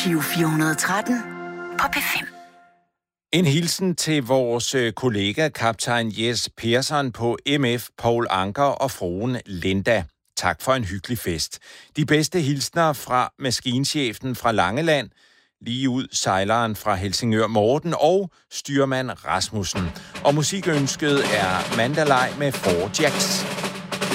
Giro 413 på P5. En hilsen til vores kollega, kaptajn Jes Persson på MF Poul Anker og fruen Linda. Tak for en hyggelig fest. De bedste hilsner fra maskinchefen fra Langeland, lige ud sejleren fra Helsingør Morten og styrmand Rasmussen. Og musikønsket er Mandalay med 4 Jacks.